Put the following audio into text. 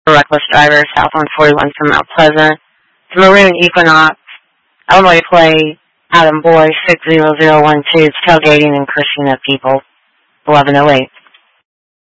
A reckless driver, southbound 41 from Mount Pleasant. The Maroon Equinox, Illinois plate, Adam Boy, 60012, tailgating and crushing of people, 1108.